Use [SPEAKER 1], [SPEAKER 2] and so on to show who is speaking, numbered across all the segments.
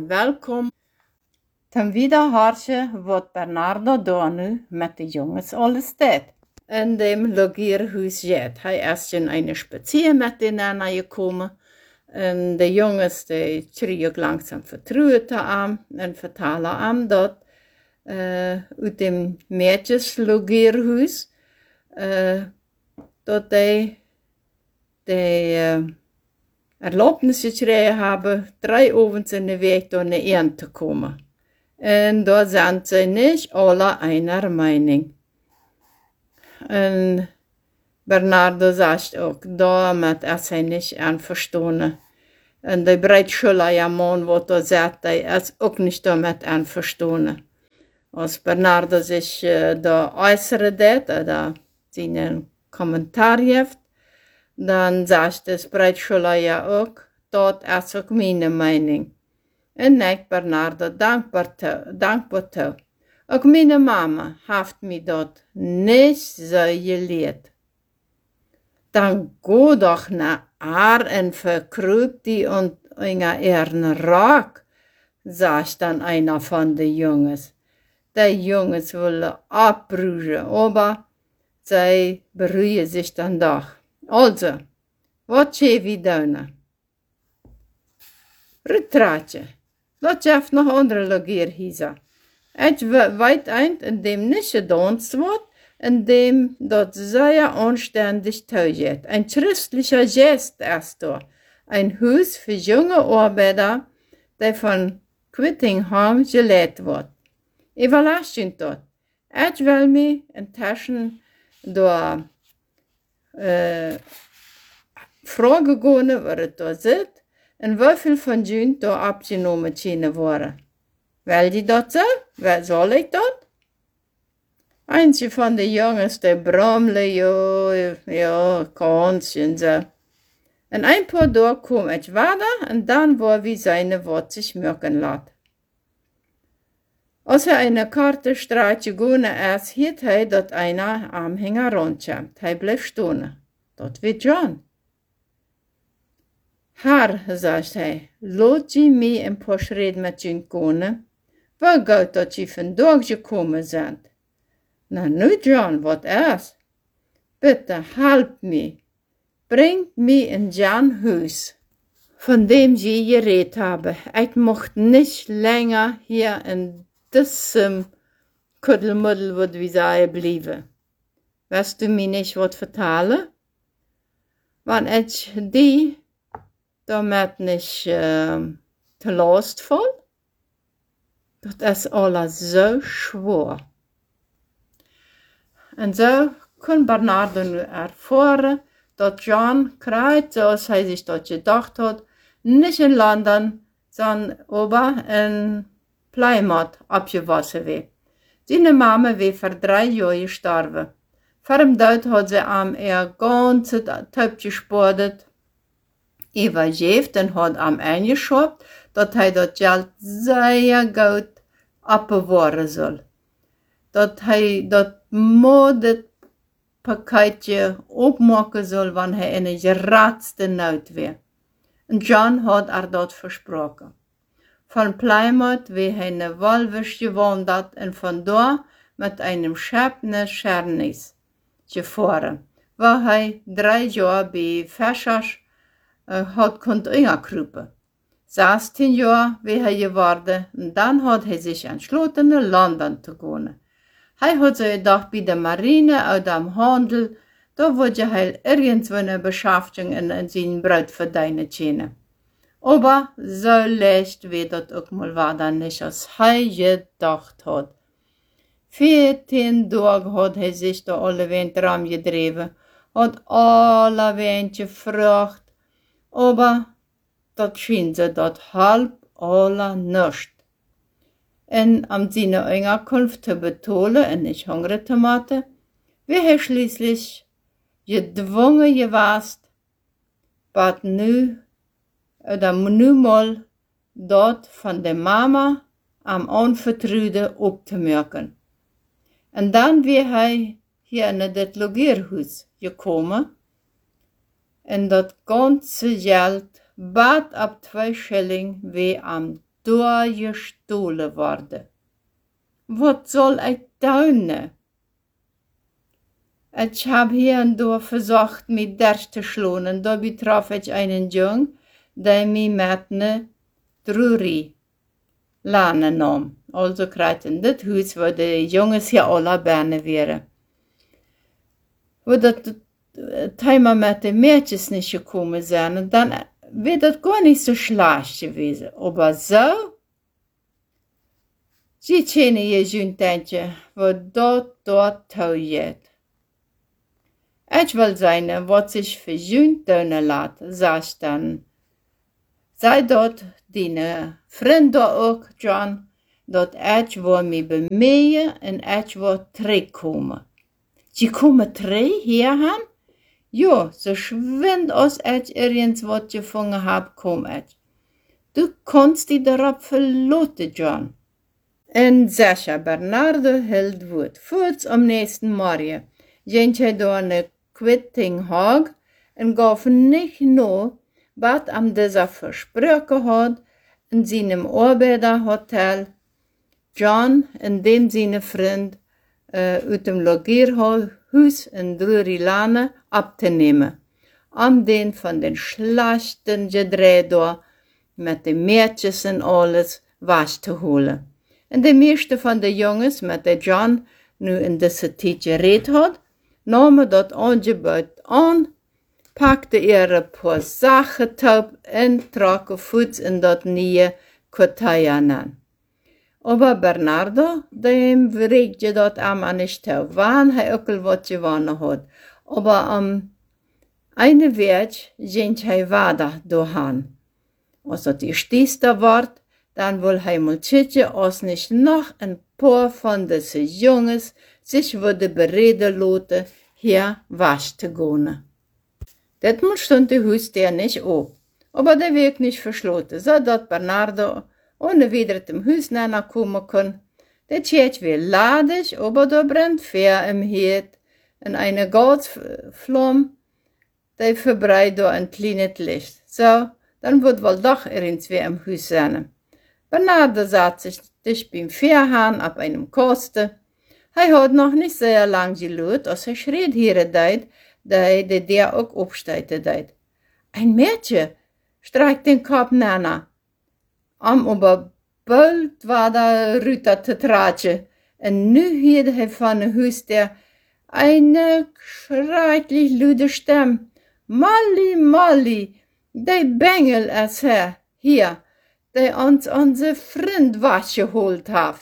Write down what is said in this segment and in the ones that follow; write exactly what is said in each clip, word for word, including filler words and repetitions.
[SPEAKER 1] welkom. Ten wieder hartje wat Bernardo daar nu met de jongens alles deed. In dem Logierhuis jet. Hij is in een spazier met de nana gekomen. En de jongens die schreeuwen langzaam vertrouwd aan en vertalen aan dat uh, uit dem Mädchenlogierhuis uh, dat die de uh, erlaubnis gekregen hebben drie ovens in de week door naar een te komen. En daar zijn ze niet alle einer Meinung. En Bernardo zegt ook, daar met is hij niet aan verstaan. En de breedschule ja man wat er zegt, hij is ook niet daarmee aan verstaan. Als Bernardo zich uh, daar äußeren deed, oder zijn Kommentar heeft, dan zegt de breedschule ja ook, dat is ook mijn mening. En ik Bernardo dankbaar toe. Dankbaar toe. Ook mijn mama heeft me dat niet zo geleerd. Dan go doch naar haar en verkruip die und inga ehren raak, sagt dann einer von de jongens. De jongens willen abbrugen, aber zij beruhen sich dann doch. Also, wat je wie doen? Retraatje. Dat heeft nog andere logierhuizen. Het weet eind in dem niet gedanst wordt, in dem dat zeer anständig toegeht. Ein christlicher Gest ist da. Ein Haus für junge Arbeiter, die von Quittingham gelegt wird. Überraschend dort. Ich will mich inzwischen da äh, fragen gehen, wo es da sitzt. En hoeveel van jullie daar abgenomen kunnen worden? Wil je dat zo? Wel, zal ik dat? Eentje van de jongens, die brammelen, ja, ja, kansje en zo. En een paar dagen kwam ik verder en dan war wie seine wat zich merken laat. Als hij een kartenstraatje gegaan is, hield hij dat einer aanhanger rondkomt. Hij bleef staan. Dat weet John. Haar, zegt hij, laat je mij een paar schreden met je kunnen. Waar gaat dat je vandaag gekomen bent? Nou, nu John, wat is? Bitte, help me. Breng me in Jan huis. Von dem je geredet habe. Ik mocht niet länger hier in diesem Kuddelmuddel, wat we zeggen, blijven. Wirst du mir nicht wat vertalen? Want ik die damit nicht äh, te lastvoll. Das ist alles so schwer. Und so kann Bernardo nu erfahren, dass John kreut, so als er sich dort gedacht hat, nicht in London, sondern aber in Plymouth abgewaschen wird. Seine Mama war vor drei Jahren gestorben. Vor dem Tod hat sie am ihr ganzes Taub gesportet. Übergeeft en had am eingeschobt, dat hij dat geld zeer goed abbewahren soll. Dat hij dat modet pakketje opmaken soll, wanneer hij in een geratste nood weer. En John had er dat versproken. Van Plymouth weer hij naar Walvisch gewandert en vandaar met einem Schip naar Schernis gefahren, waar hij drie jaar bij Fischers Uh, had kunt ingekruipen. zestien jaar wie hij geworden en dan had hij zich entschlossen naar London te gaan. Hij had zo gedacht bij de marine uit de handel, daar word hij ergens een beschäftigung in, in zijn brood verdienen kunnen. Aber zo leicht wie dat ook mal war dan niet als hij gedacht had. veertien dagen had hij zich door alle wind ram gedreven, had alle wind gevraagd, aber dat schien ze dat halb alle nicht. En am seine Unterkunft te betonen en nicht hungrig te machen, wie er schließlich gedwungen gewesen, bat nu, oder nu mal dort von der Mama am Unvertrüde optemerken. En dan wie hij hier in das Logierhuis gekommen, en dat ganze geld bat ab zwei Schilling wie am doorgestolen worden. Wat soll ich tun? Ich hab hier und da versucht, mich durchzuschlagen. Da betraf ich einen Jungen, der mich mit ne Drury Lane nahm. Also kreis in das Haus, wo die Jungs hier alle Berne wären. Wo das Thema mit den Mädchen nicht gekommen sind, dann wäre das gar nicht so schlecht gewesen. Aber so, sie kennen ihr Juntentje, wo dort, dort taugt. Ich will sein, was sich für Junt tun lässt, sagst dann. Sei dort deine Freunde auch, John, dat ich will mich bemühen und ich will terugkommen. Sie kommen terug hierhin? Ja, so schwind als ich irgendwas gefangen hab, komm ich. Du kannst dich darauf verlassen, John. Und Sascha Bernardo hielt Wut. Kurz am nächsten Morgen ging er da eine Quitting Hag und gab nicht nur, was am dieser versprochen hat, in seinem Arbeiterhotel, John, in dem seine Freund äh, aus dem Logierhaus in Drury Lane abzunehmen, um den von den schlechten Gedreh da mit den Mädchen und alles was zu holen. Und die meisten von den Jungs, mit den John nu in dieser Zeit geredet hat, nahmen das Angebot an, packten ihre paar Sachen taub und tragen Fuß in das neue Quartier an. Aber Bernardo, dem regte das einmal nicht taub, wann er auch was gewonnen hat. Aber am um, einen Weg ging er weiter dahin. Als das die stehste Wort, dann will er mal schauen, als nicht noch ein paar von diesen Jungs sich würde bereden lassen, hier wasch zu gehen. Das muss stund die Haustür nicht auf, aber der Weg nicht verschlossen, so dass Bernardo ohne wieder zum Haus näher kommen kann. Der Tschetsch wird ladig, aber da brennt Feuer im Herd und eine Gasflamme, die verbreitet ein kleines Licht. So, dann wird wohl doch irgendwie im Haus sein. Bernardo saß sich dicht beim Feuerhahn auf einem Kasten. Er hat noch nicht sehr lang geluht, als er schritt hier deit, da der der auch aufsteigte deit. Ein Mädchen streicht den Kopf nana. Am aber bald war da Rüter zu tratschen, und nu hörte er von dem Haus der eine schrecklich laute Stimme. Molly, Molly, der Bengel ist her, hier, der uns unser Freund was geholt hat.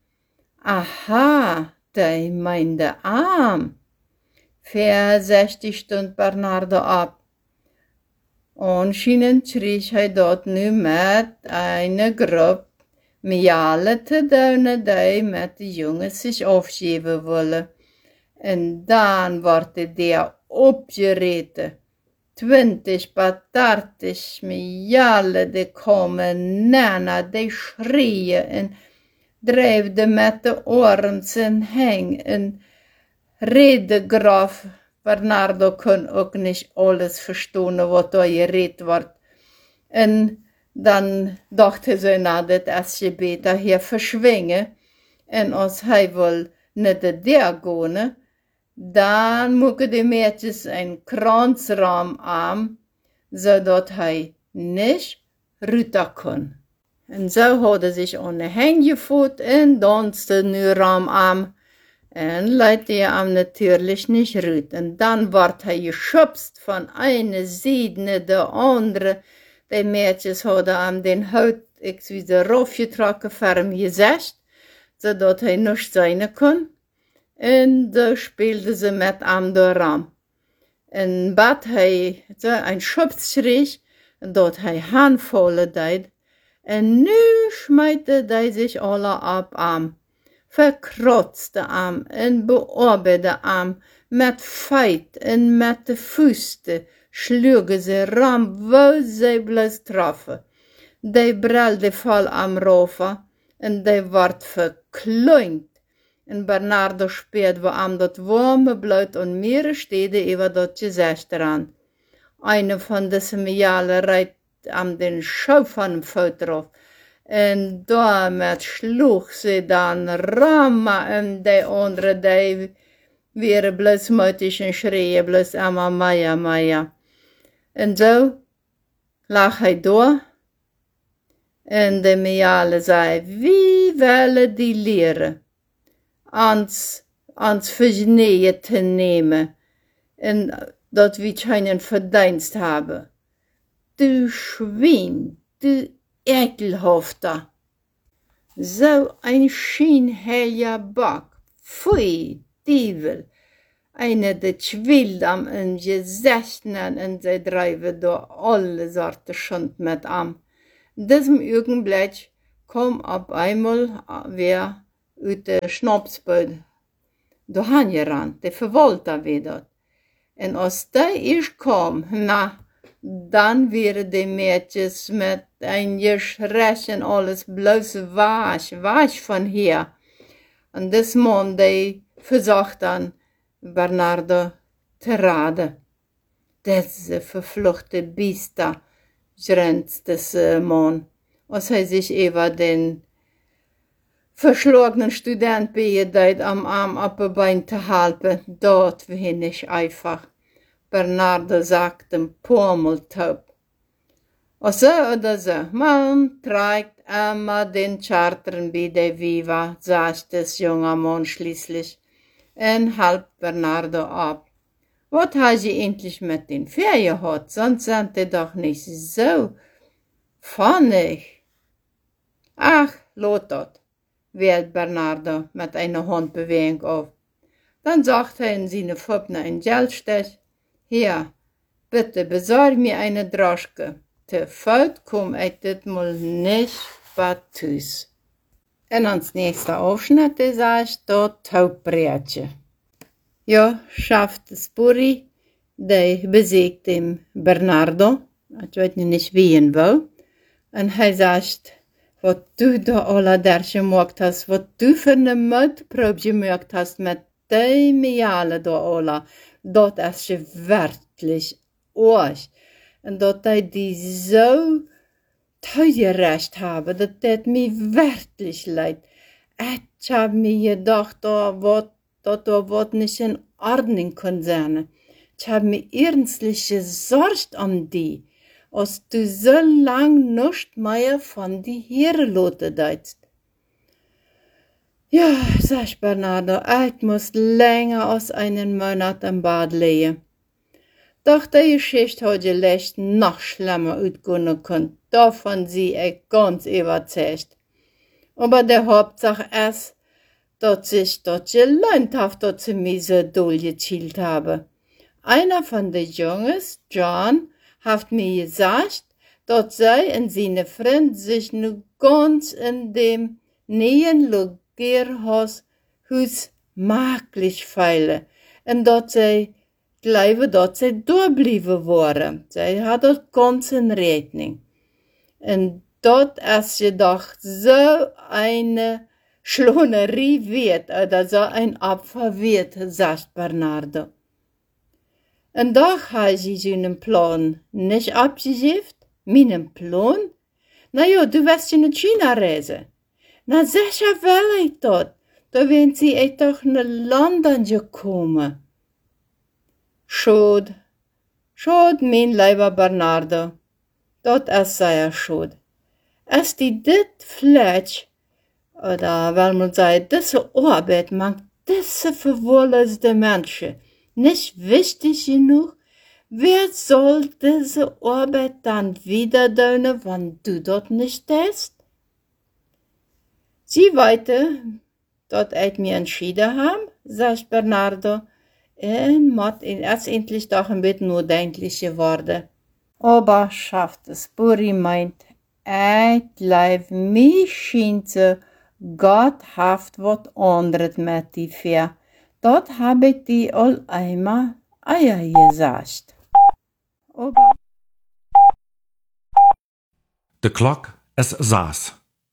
[SPEAKER 1] Aha, der meinte arm. Vierzig stund Bernardo ab. Anscheinend schrie er dort nu mit einer Gruppe Miale zu tun, die mit den Jungs sich aufgeben wollen. Und dann wurde der abgeritten. Twintig, patartig Miale, die kommen nana, die schrien und dreifden mit den Ohren zum Hängen und Redegraf Bernardo kann auch nicht alles verstehen, was da geredet wird. Und dann dachte sie, na, das ist besser hier verschwingen. Und als er wohl nicht der gehen, dann mucke die Mädchen ein Kranzraum an, so dass er nicht runter kann. Und so hat er sich an den Hängen geführt und tanzte den Raum an. Und Leute ihm natürlich nicht rüht. Und dann ward er geschubst von einer Seite der andere. Die Mädchen haben ihm den Haut wieder raufgetragen vor ihm Gesicht, so dass er nicht sein kann. Und da spielte sie mit ihm da rum. Und bat er so ein Schubsschrei, dass er Handvolle deit. Und nu schmeite er sich alle ab am. Verkrotzte am en bearbeidde am met feit en met de Füße schlugen sie ram, wo sie bloß trafen. Die brüllte voll am Rofa en die ward verkleint. En Bernardo spürt, wo am dat warme Blut und mehrere Städte über dat Gesicht ran. Eine von diesen Miale reiht am den Schau von dem Foto drauf. En daarmee sloeg ze dan rammen en de andere die weer bloos mutig en schreeuwen, bloos ama Maya, Maya. En zo lag hij door. En de Miale zei, wie willen die leren? Ons, ons vergeneeën te nemen. En dat we geen verdienst hebben. Du Schwein, du Ekelhafter. So ein scheinheiliger Bock. Pfui, Teufel. Eine der Schwildam in Gesichten und sie treiben da alle Sorten Schund mit an. In diesem Augenblick kam auf einmal wer aus der Schnapsbüd da hingerannt, der Verwalter wieder. Und als der erst kam, na, dann wären die Mädchen mit ein Geschrei und alles bloß wasch, wasch von hier. Und das Mann, der versucht dann, Bernardo zu raden. Diese verfluchte Biester, schrennt das Mann, als er sich über den verschlagenen Student beideit am Arm abbein zu halten, dort wohin ich einfach. Bernardo sagt dem Pummeltaub. O so oder so, man trägt immer den Chartern bei der Viva, sagt das junge Mann schließlich, und halb Bernardo ab. Was hast du endlich mit den Ferien gehabt, sonst sind die doch nicht so funnig. Ach, lot dort, wehrt Bernardo mit einer Handbewegung auf. Dann sagt er in seine Pfoppner ein Geldstech, hier, bitte besorg mir eine Droschke. Te fout kom ich dit mal nicht batus. En ans nächste Aufschnitt ist ich dort Taubbretje. Ja, schafft es Buri, der besiegt dem Bernardo, ich weiß nicht wie ihn will, und er sagt, was du da alle derche gemacht hast, was du für eine Mutprobe gemacht hast mit dem Miale da alle, dat is je werkelijk oors. En dat hij die zo tegengerecht hebben, dat het mij werkelijk leidt. Ik heb me gedacht, dat wat, dat er wat niet in Ordnung kon zijn. Ich habe me ernstlich gesorgt um die, als du so lang nicht mehr von die Heere loten deitst. Ja, sagt Bernardo, ich muss länger als einen Monat im Bad liegen. Doch die Geschichte hat vielleicht noch schlimmer ausgehen können. Davon sie ich ganz überzeugt. Aber der Hauptsache ist, dass sich das gelernt hat, dass sie mich so doll gezielt habe. Einer von den Jungs, John, hat mir gesagt, dass sie und seine Freund sich nur ganz in dem neuen Lagerhaus maglich feilen und dass sie glauben, dass sie da bleiben waren. Sie hat das ganz in Rechnung. Und dort ist jedoch so eine Schlonerie wird oder so ein Opfer wird, sagt Bernardo. Und doch habe ich seinen Plan nicht abgegeben. Meinen Plan? Na ja, du wirst in China reisen. Na sicher will ich dort. Da werden sie echt doch nach London gekommen. Schade. Schade, mein lieber Bernardo. Dat ist sehr schade. Als die dit vielleicht, oder will man sagen, diese Arbeit macht diese verwahrloste Menschen nicht wichtig genug, wer soll diese Arbeit dann wieder tun, wenn du dort nicht bist? Sie weiter, dort ich mir entschieden haben, sagt Bernardo, und mat erst endlich doch ein bisschen nachdenklich geworden. Aber schafft es, Buri meint, ich glaube, mich scheint so, Gott haft wat anderes mit die Fähr. Dort hab ich die all einmal Eier gesagt. Aber
[SPEAKER 2] De klok is zes.